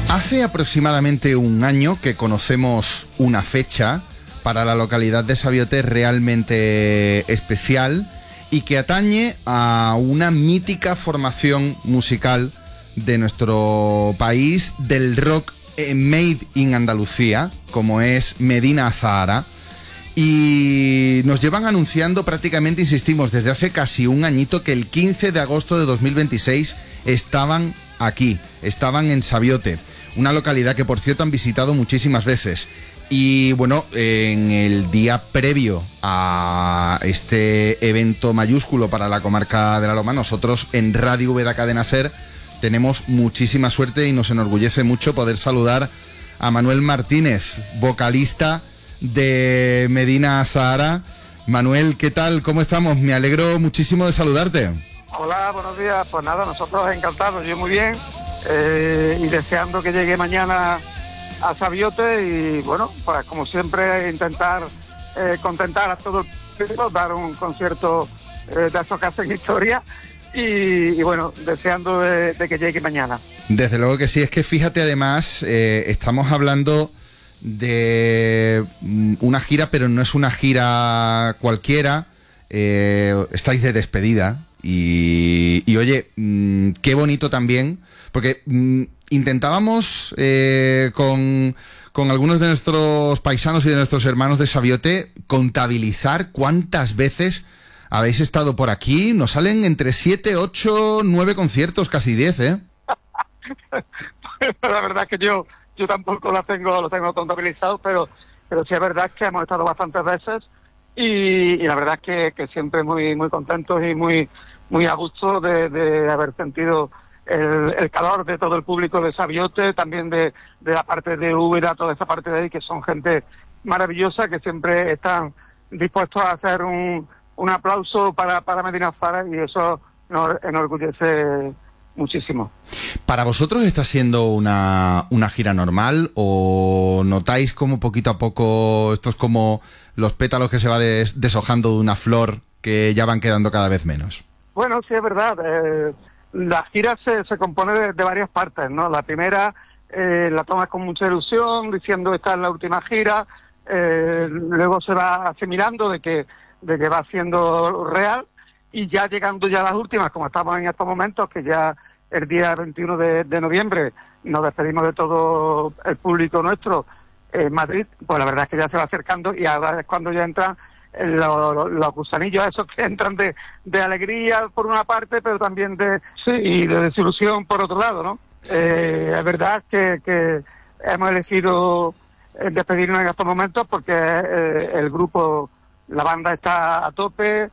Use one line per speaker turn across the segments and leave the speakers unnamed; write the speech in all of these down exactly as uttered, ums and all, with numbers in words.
Hace aproximadamente un año que conocemos una fecha para la localidad de Sabiote realmente especial y que atañe a una mítica formación musical de nuestro país, del rock made in Andalucía, como es Medina Azahara. Y nos llevan anunciando prácticamente, insistimos, desde hace casi un añito que el quince de agosto de dos mil veintiséis estaban aquí, estaban en Sabiote, una localidad que por cierto han visitado muchísimas veces. Y bueno, en el día previo a este evento mayúsculo para la comarca de la Loma, nosotros en Radio Úbeda Cadena Ser tenemos muchísima suerte y nos enorgullece mucho poder saludar a Manuel Martínez, vocalista de Medina Azahara. Manuel, ¿qué tal? ¿Cómo estamos? Me alegro muchísimo de saludarte.
Hola, buenos días. Pues nada, nosotros encantados, yo muy bien, eh, y deseando que llegue mañana a Sabiote y bueno, pues como siempre intentar eh, contentar a todo el público, dar un concierto eh, de esos que hacen historia y, y bueno, deseando de, de que llegue mañana.
Desde luego que sí, es que fíjate además, eh, estamos hablando de una gira, pero no es una gira cualquiera, eh, estáis de despedida y, y oye, mmm, qué bonito también, porque mmm, intentábamos eh, con, con algunos de nuestros paisanos y de nuestros hermanos de Sabiote contabilizar cuántas veces habéis estado por aquí. Nos salen entre siete, ocho, nueve conciertos, casi diez, ¿eh?
La verdad es que yo yo tampoco lo tengo lo tengo contabilizado, pero pero sí es verdad que hemos estado bastantes veces y, y la verdad es que, que siempre muy muy contentos y muy muy a gusto de, de haber sentido el, el calor de todo el público de Sabiote, también de, de la parte de Úbeda, toda esta parte de ahí, que son gente maravillosa, que siempre están dispuestos a hacer un, un aplauso para, para Medina Azahara y eso nos enorgullece muchísimo.
¿Para vosotros está siendo una, una gira normal o notáis como poquito a poco esto es como los pétalos que se va des, deshojando de una flor que ya van quedando cada vez menos?
Bueno, sí es verdad. Eh, la gira se, se compone de, de varias partes, ¿no? La primera eh, la tomas con mucha ilusión, diciendo esta es la última gira, eh, luego se va asimilando de que, de que va siendo real. Y ya llegando ya a las últimas, como estamos en estos momentos, que ya el día veintiuno de, de noviembre nos despedimos de todo el público nuestro en Madrid, pues la verdad es que ya se va acercando y ahora es cuando ya entran los, los, los gusanillos esos que entran de, de alegría por una parte, pero también de, sí, y de desilusión por otro lado, ¿no? Eh, es verdad que, que hemos elegido despedirnos en estos momentos porque eh, el grupo, la banda está a tope.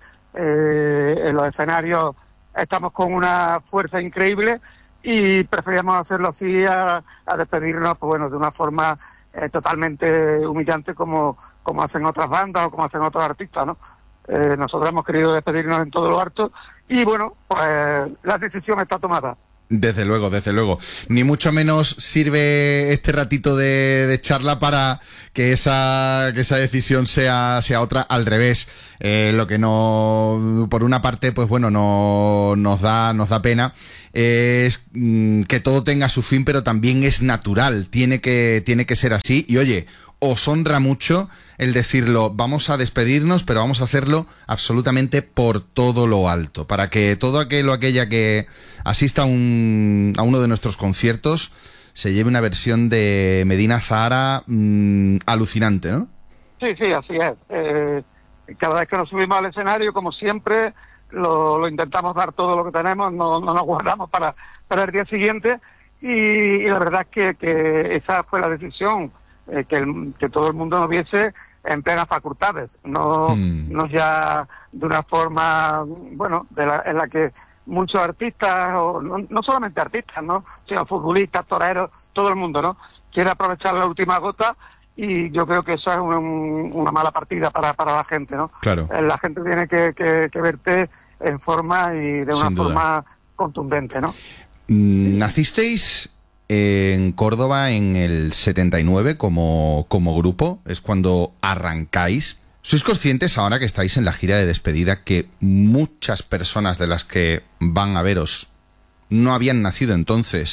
Eh, en los escenarios estamos con una fuerza increíble y preferíamos hacerlo así a, a despedirnos, pues bueno, de una forma eh, totalmente humillante como, como hacen otras bandas o como hacen otros artistas, ¿no? Eh, nosotros hemos querido despedirnos en todo lo alto y bueno, pues la decisión está tomada.
Desde luego, desde luego. Ni mucho menos sirve este ratito de, de charla para que esa, que esa decisión sea, sea otra, al revés. Eh, lo que no, por una parte, pues bueno, no nos da, nos da pena es mm, que todo tenga su fin, pero también es natural. Tiene que, tiene que ser así. Y oye, os honra mucho el decirlo, vamos a despedirnos, pero vamos a hacerlo absolutamente por todo lo alto, para que todo aquel o aquella que asista a, un, a uno de nuestros conciertos se lleve una versión de Medina Azahara mmm, alucinante, ¿no?
Sí, sí, así es. Eh, cada vez que nos subimos al escenario, como siempre, lo, lo intentamos dar todo lo que tenemos, no, no nos guardamos para, para el día siguiente y, y la verdad es que, que esa fue la decisión. Eh, que, el, que todo el mundo nos viese en plenas facultades, no, mm. no ya de una forma, bueno, de la, en la que muchos artistas, o no, no solamente artistas, ¿no?, sino futbolistas, toreros, todo el mundo, ¿no?, quiere aprovechar la última gota y yo creo que eso es un, un, una mala partida para, para la gente, ¿no?
Claro.
Eh, la gente tiene que, que, que verte en forma y de una
Sin duda.
forma contundente, ¿no?
Mm, ¿nacisteis en Córdoba en el setenta y nueve como, como grupo? ¿Es cuando arrancáis? ¿Sois conscientes ahora que estáis en la gira de despedida que muchas personas de las que van a veros no habían nacido entonces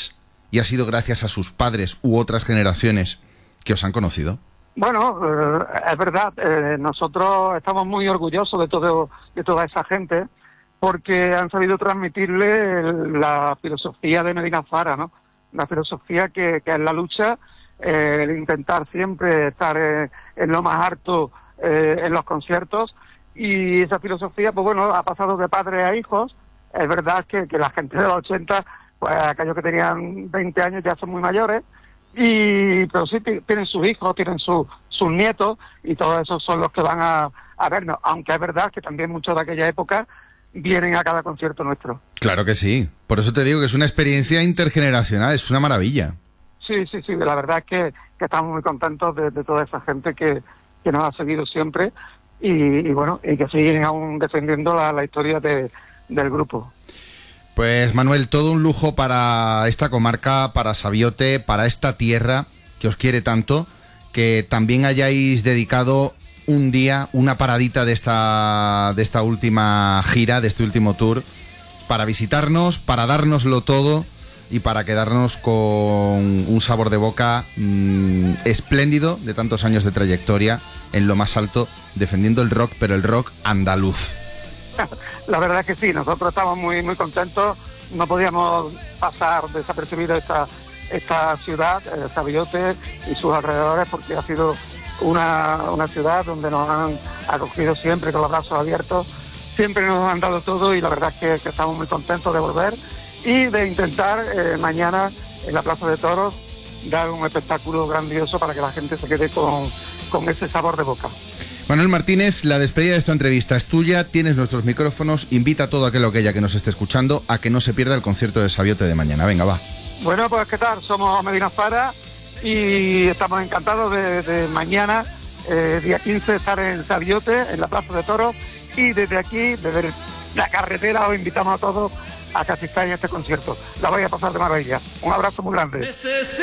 y ha sido gracias a sus padres u otras generaciones que os han conocido?
Bueno, eh, es verdad, eh, nosotros estamos muy orgullosos de todo, de toda esa gente, porque han sabido transmitirle el, la filosofía de Medina Zahara, ¿no? La filosofía que, que es la lucha, eh, el intentar siempre estar eh, en lo más alto eh, en los conciertos, y esa filosofía, pues bueno, ha pasado de padres a hijos. Es verdad que, que la gente de los ochenta, pues aquellos que tenían veinte años ya son muy mayores, y pero sí t- tienen sus hijos, tienen su, sus nietos, y todos esos son los que van a, a vernos, aunque es verdad que también muchos de aquella época vienen a cada concierto nuestro.
Claro que sí, por eso te digo que es una experiencia intergeneracional, es una maravilla.
Sí, sí, sí, la verdad es que, que estamos muy contentos de, de toda esa gente que, que nos ha seguido siempre, y, y bueno, y que siguen aún defendiendo la, la historia de, del grupo.
Pues Manuel, todo un lujo para esta comarca, para Sabiote, para esta tierra que os quiere tanto, que también hayáis dedicado un día, una paradita de esta, de esta última gira, de este último tour, para visitarnos, para dárnoslo todo y para quedarnos con un sabor de boca mmm, espléndido de tantos años de trayectoria en lo más alto, defendiendo el rock, pero el rock andaluz.
La verdad es que sí, nosotros estamos muy muy contentos, no podíamos pasar desapercibido esta, esta ciudad, eh, Sabiote y sus alrededores, porque ha sido una, una ciudad donde nos han acogido siempre con los brazos abiertos, siempre nos han dado todo, y la verdad es que, que estamos muy contentos de volver y de intentar eh, mañana en la Plaza de Toros dar un espectáculo grandioso para que la gente se quede con, con ese sabor de boca.
Manuel Martínez, la despedida de esta entrevista es tuya, tienes nuestros micrófonos, invita a todo aquel o aquella que nos esté escuchando a que no se pierda el concierto de Sabiote de mañana. Venga, va.
Bueno, pues ¿qué tal? Somos Medina Zahara y estamos encantados de, de mañana, eh, día quince, estar en Sabiote, en la Plaza de Toros, y desde aquí, desde la carretera, os invitamos a todos a que asistáis a este concierto. La vais a pasar de maravilla. Un abrazo muy grande.